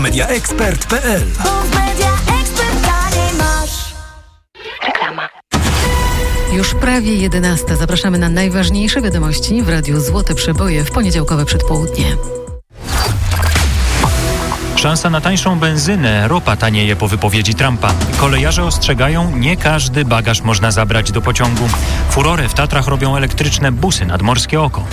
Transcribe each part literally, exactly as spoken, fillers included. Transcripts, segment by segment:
Mediaexpert kropka pe el. Reklama. Już prawie jedenasta. Zapraszamy na najważniejsze wiadomości w Radiu Złote Przeboje w poniedziałkowe przedpołudnie. Szansa na tańszą benzynę, ropa tanieje po wypowiedzi Trumpa. Kolejarze ostrzegają, nie każdy bagaż można zabrać do pociągu. Furorę w Tatrach robią elektryczne busy nadmorskie oko.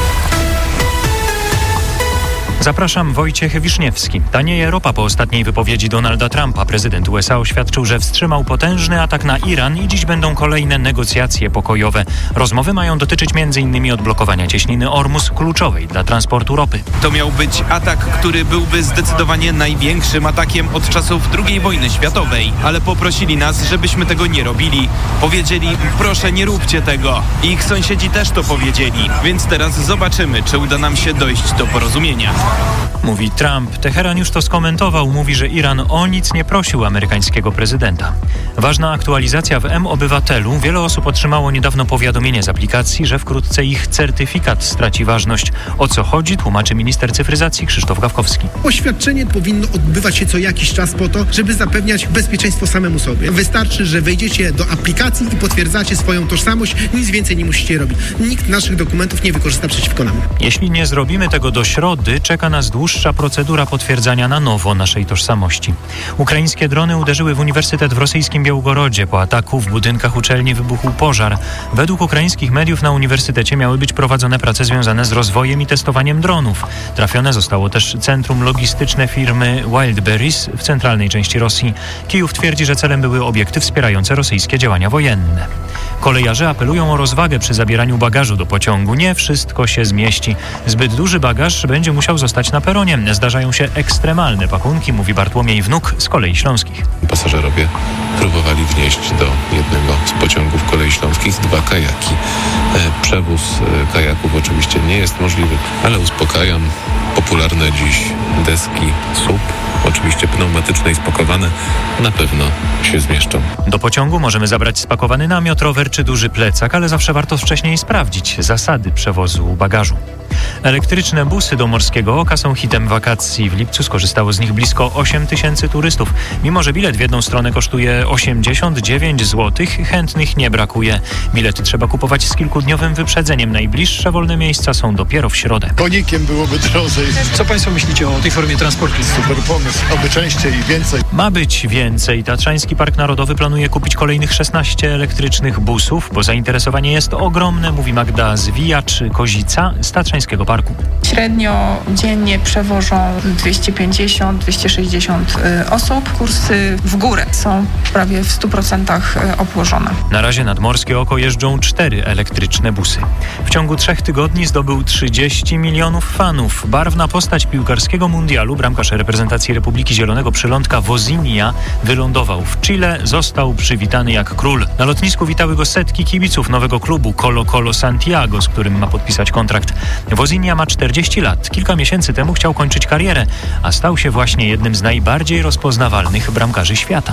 Zapraszam, Wojciech Wiszniewski. Tanieje ropa po ostatniej wypowiedzi Donalda Trumpa. Prezydent U S A oświadczył, że wstrzymał potężny atak na Iran i dziś będą kolejne negocjacje pokojowe. Rozmowy mają dotyczyć między innymi odblokowania cieśniny Ormus, kluczowej dla transportu ropy. To miał być atak, który byłby zdecydowanie największym atakiem od czasów drugiej wojny światowej. Ale poprosili nas, żebyśmy tego nie robili. Powiedzieli, proszę nie róbcie tego. Ich sąsiedzi też to powiedzieli. Więc teraz zobaczymy, czy uda nam się dojść do porozumienia. Mówi Trump. Teheran już to skomentował. Mówi, że Iran o nic nie prosił amerykańskiego prezydenta. Ważna aktualizacja w M-Obywatelu. Wiele osób otrzymało niedawno powiadomienie z aplikacji, że wkrótce ich certyfikat straci ważność. O co chodzi, tłumaczy minister cyfryzacji Krzysztof Gawkowski. Oświadczenie powinno odbywać się co jakiś czas po to, żeby zapewniać bezpieczeństwo samemu sobie. Wystarczy, że wejdziecie do aplikacji i potwierdzacie swoją tożsamość. Nic więcej nie musicie robić. Nikt naszych dokumentów nie wykorzysta przeciwko nam. Jeśli nie zrobimy tego do środy, czeka nas dłuższa procedura potwierdzania na nowo naszej tożsamości. Ukraińskie drony uderzyły w uniwersytet w rosyjskim Białgorodzie. Po ataku w budynkach uczelni wybuchł pożar. Według ukraińskich mediów na uniwersytecie miały być prowadzone prace związane z rozwojem i testowaniem dronów. Trafione zostało też centrum logistyczne firmy Wildberries w centralnej części Rosji. Kijów twierdzi, że celem były obiekty wspierające rosyjskie działania wojenne. Kolejarze apelują o rozwagę przy zabieraniu bagażu do pociągu. Nie wszystko się zmieści. Zbyt duży bagaż będzie musiał zostać na peronie. Zdarzają się ekstremalne pakunki, mówi Bartłomiej Wnuk z Kolei Śląskich. Pasażerowie próbowali wnieść do jednego z pociągów Kolei Śląskich dwa kajaki. Przewóz kajaków oczywiście nie jest możliwy, ale uspokajam. Popularne dziś deski S U P, oczywiście pneumatyczne i spakowane, na pewno się zmieszczą. Do pociągu możemy zabrać spakowany namiot, rower czy duży plecak, ale zawsze warto wcześniej sprawdzić zasady przewozu bagażu. Elektryczne busy do Morskiego Oka są hitem wakacji. W lipcu skorzystało z nich blisko osiem tysięcy turystów. Mimo że bilet w jedną stronę kosztuje osiemdziesiąt dziewięć złotych, chętnych nie brakuje. Bilety trzeba kupować z kilkudniowym wyprzedzeniem. Najbliższe wolne miejsca są dopiero w środę. Konikiem byłoby drożej. Co Państwo myślicie o tej formie transportu? Super pomysł, oby częściej i więcej. Ma być więcej. Tatrzański Park Narodowy planuje kupić kolejnych szesnaście elektrycznych busów, bo zainteresowanie jest ogromne, mówi Magda Zwijacz-Kozica z Tatrzańskiego Parku. Średnio dziennie przewożą dwieście pięćdziesiąt do dwustu sześćdziesięciu osób. Kursy w górę są prawie w stu procentach obłożone. Na razie nad Morskie Oko jeżdżą cztery elektryczne busy. W ciągu trzech tygodni zdobył trzydzieści milionów fanów. Barwna postać piłkarskiego mundialu, bramkarz reprezentacji Republiki Zielonego Przylądka Wozinja wylądował w Chile, został przywitany jak król. Na lotnisku witały go setki kibiców nowego klubu Colo Colo Santiago, z którym ma podpisać kontrakt. Wozinja ma czterdzieści lat. Kilka miesięcy temu chciał kończyć karierę, a stał się właśnie jednym z najbardziej rozpoznawalnych bramkarzy świata.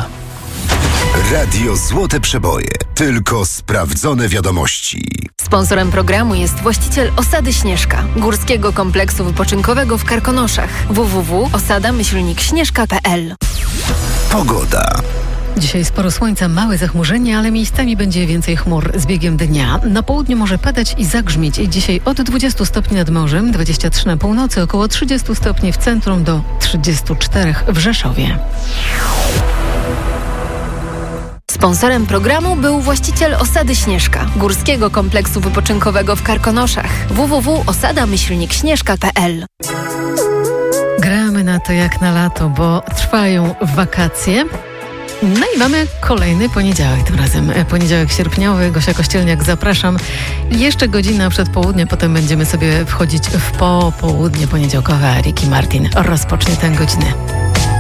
Radio Złote Przeboje. Tylko sprawdzone wiadomości. Sponsorem programu jest właściciel Osady Śnieżka, górskiego kompleksu wypoczynkowego w Karkonoszach. w w w kropka osada myślnik śnieżka kropka p l. Pogoda. Dzisiaj sporo słońca, małe zachmurzenie, ale miejscami będzie więcej chmur z biegiem dnia. Na południu może padać i zagrzmieć. Dzisiaj od dwudziestu stopni nad morzem, dwudziestu trzech na północy, około trzydziestu stopni w centrum do trzydziestu czterech w Rzeszowie. Sponsorem programu był właściciel Osady Śnieżka, górskiego kompleksu wypoczynkowego w Karkonoszach. w w w kropka osada myślnik śnieżka kropka p l. Gramy na to jak na lato, bo trwają wakacje. No i mamy kolejny poniedziałek, tym razem poniedziałek sierpniowy. Gosia Kościelniak, zapraszam. Jeszcze godzina przed południem, potem będziemy sobie wchodzić w popołudnie poniedziałkowe, a Ricky Martin rozpocznie tę godzinę.